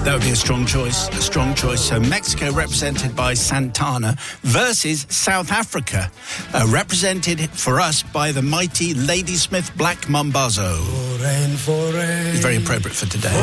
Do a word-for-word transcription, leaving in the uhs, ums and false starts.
That would be a strong choice, a strong choice. So Mexico represented by Santana versus South Africa, uh, represented for us by the mighty Ladysmith Black Mambazo. It's very appropriate for today.